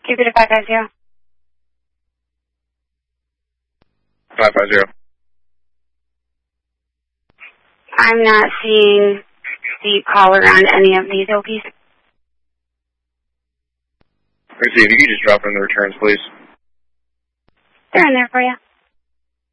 Keep it at 550. 550. I'm not seeing the caller on any of these OPs. Receive, you can just drop in the returns, please. They're in there for you.